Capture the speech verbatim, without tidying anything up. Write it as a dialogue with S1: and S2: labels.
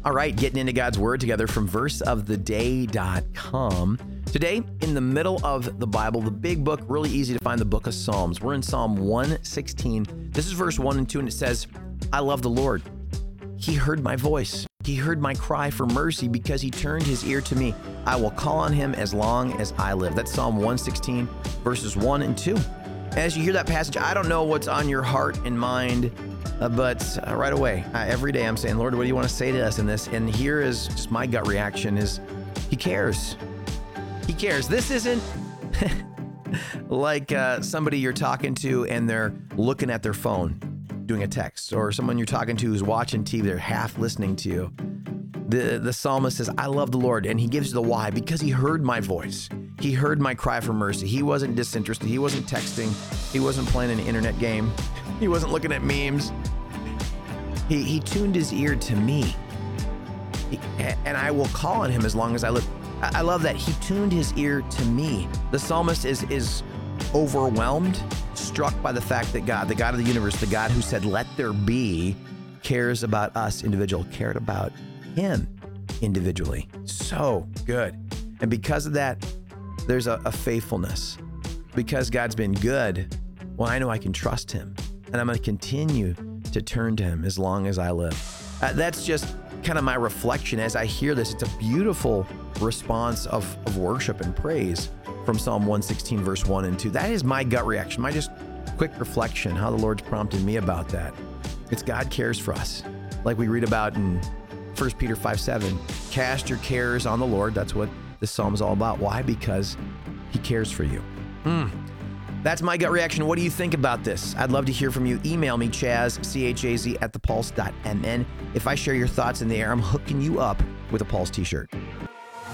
S1: All right, getting into God's Word together from verse of the day dot com. Today, in the middle of the Bible, the big book, really easy to find, the book of Psalms. We're in Psalm one sixteen. This is verse one and two, and it says, I love the Lord. He heard my voice. He heard my cry for mercy because he turned his ear to me. I will call on him as long as I live. That's Psalm one sixteen, verses one and two. As you hear that passage, I don't know what's on your heart and mind, uh, but uh, right away, uh, every day I'm saying, Lord, what do you want to say to us in this? And here is just my gut reaction is, he cares. He cares. This isn't like uh, somebody you're talking to and they're looking at their phone, doing a text, or someone you're talking to who's watching T V, they're half listening to you. The, the psalmist says, I love the Lord, and he gives the why, because he heard my voice. He heard my cry for mercy. He wasn't disinterested. He wasn't texting. He wasn't playing an internet game. He wasn't looking at memes. He, he tuned his ear to me, he, and I will call on him as long as I live. I, I love that he tuned his ear to me. The psalmist is, is overwhelmed, struck by the fact that God, the God of the universe, the God who said, let there be, cares about us individual, cared about him individually. So good. And because of that, there's a, a faithfulness. Because God's been good, well, I know I can trust him. And I'm going to continue to turn to him as long as I live. Uh, that's just kind of my reflection as I hear this. It's a beautiful response of, of worship and praise from Psalm one sixteen, verse one and two. That is my gut reaction, my just quick reflection, how the Lord's prompted me about that. It's God cares for us. Like we read about in First Peter five seven, cast your cares on the Lord. That's what this psalm is all about. Why? Because he cares for you. Mm. That's my gut reaction. What do you think about this? I'd love to hear from you. Email me, Chaz, C H A Z, at the pulse dot M N. If I share your thoughts in the air, I'm hooking you up with a Pulse t-shirt.